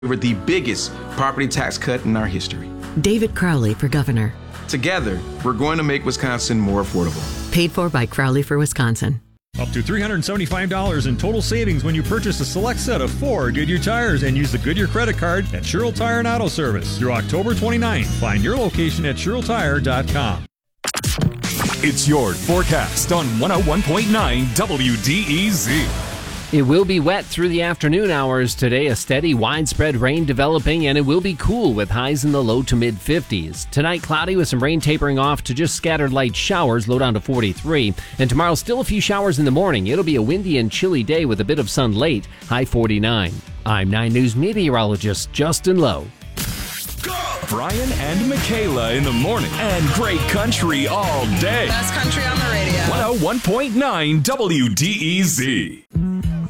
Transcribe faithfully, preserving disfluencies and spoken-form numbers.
delivered the biggest property tax cut in our history. David Crowley for governor. Together, we're going to make Wisconsin more affordable. Paid for by Crowley for Wisconsin. Up to three hundred seventy-five dollars in total savings when you purchase a select set of four Goodyear tires and use the Goodyear credit card at Sherrill Tire and Auto Service through October twenty-ninth. Find your location at Sherrill Tire dot com. It's your forecast on one oh one point nine W D E Z. It will be wet through the afternoon hours today, a steady widespread rain developing, and it will be cool with highs in the low to mid fifties. Tonight, cloudy with some rain tapering off to just scattered light showers, low down to forty-three. And tomorrow, still a few showers in the morning. It'll be a windy and chilly day with a bit of sun late, high forty-nine. I'm nine News meteorologist Justin Lowe. Brian and Michaela in the morning and great country all day. Best country on the radio. one oh one point nine W D E Z.